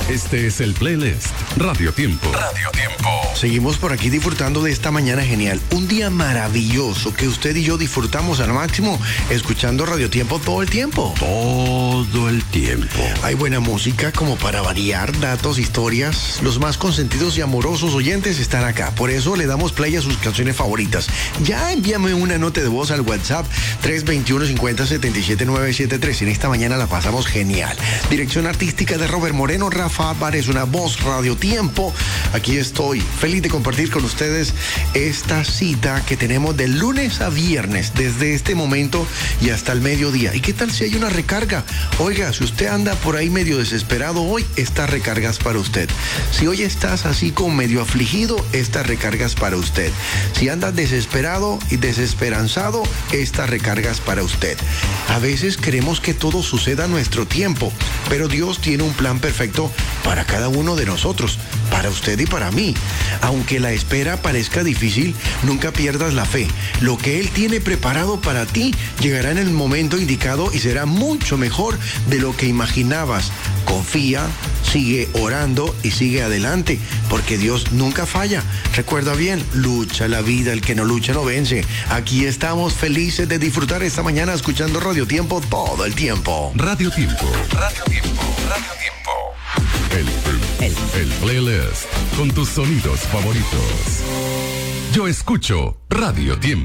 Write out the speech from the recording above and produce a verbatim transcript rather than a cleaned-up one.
Este es el playlist Radio Tiempo. Radio Tiempo. Seguimos por aquí disfrutando de esta mañana genial. Un día maravilloso que usted y yo disfrutamos al máximo escuchando Radio Tiempo todo el tiempo. Todo el tiempo. Hay buena música como para variar, datos, historias. Los más consentidos y amorosos oyentes están acá. Por eso le damos play a sus canciones favoritas. Ya envíame una nota de voz al WhatsApp tres dos uno, cinco cero, siete siete nueve siete tres. En esta mañana la pasamos genial. Dirección artística de Robert Moreno, Rafa Álvarez, una voz Radio Tiempo. Aquí estoy, feliz de compartir con ustedes esta cita que tenemos de lunes a viernes, desde este momento y hasta el mediodía. ¿Y qué tal si hay una recarga? Oiga, si usted anda por ahí medio desesperado hoy, estas recargas para usted. Si hoy estás así como medio afligido, estas recargas para usted. Si andas desesperado y desesperanzado, estas recargas para usted. A veces queremos que todo suceda a nuestro tiempo, pero Dios tiene un plan perfecto para cada uno de nosotros, para usted y para mí. Aunque la espera parezca difícil, nunca pierdas la fe. Lo que Él tiene preparado para ti llegará en el momento indicado y será mucho mejor de lo que imaginabas. Confía, sigue orando y sigue adelante, porque Dios nunca falla. Recuerda bien, lucha la vida, el que no lucha no vence. Aquí estamos felices de disfrutar esta mañana escuchando Radio Tiempo todo el tiempo. Radio Tiempo. Radio Tiempo. Radio Tiempo. El, el, el, el playlist con tus sonidos favoritos. Yo escucho Radio Tiempo.